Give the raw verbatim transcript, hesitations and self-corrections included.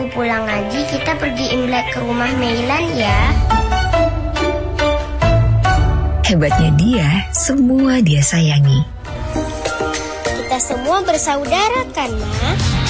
aku pulang ngaji, kita pergi Imlek ke rumah Meilan ya. Hebatnya dia, semua dia sayangi. Kita semua bersaudara kan, Ma?